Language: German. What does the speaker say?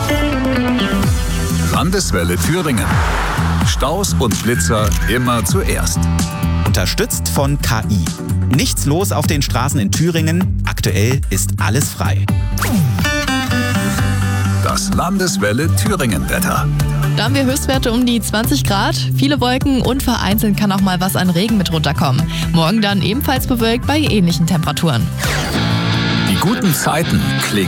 Landeswelle Thüringen. Staus und Blitzer immer zuerst. Unterstützt von KI. Nichts los auf den Straßen in Thüringen. Aktuell ist alles frei. Das Landeswelle Thüringen-Wetter. Da haben wir Höchstwerte um die 20 Grad, viele Wolken und vereinzelt kann auch mal was an Regen mit runterkommen. Morgen dann ebenfalls bewölkt bei ähnlichen Temperaturen. Die guten Zeiten klingen